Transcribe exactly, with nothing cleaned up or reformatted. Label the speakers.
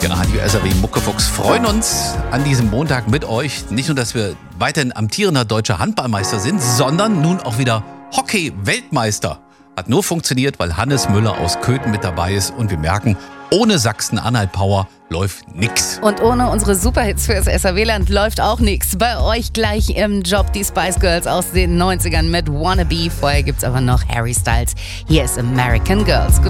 Speaker 1: Wir Radio S R W Muckefuchs freuen uns an diesem Montag mit euch. Nicht nur, dass wir weiterhin amtierender deutscher Handballmeister sind, sondern nun auch wieder Hockey-Weltmeister. Hat nur funktioniert, weil Hannes Müller aus Köthen mit dabei ist. Und wir merken, ohne Sachsen-Anhalt-Power läuft nix.
Speaker 2: Und ohne unsere Superhits fürs S R W-Land läuft auch nix. Bei euch gleich im Job die Spice Girls aus den neunzigern mit Wannabe. Vorher gibt's aber noch Harry Styles. Hier ist American Girls. Guten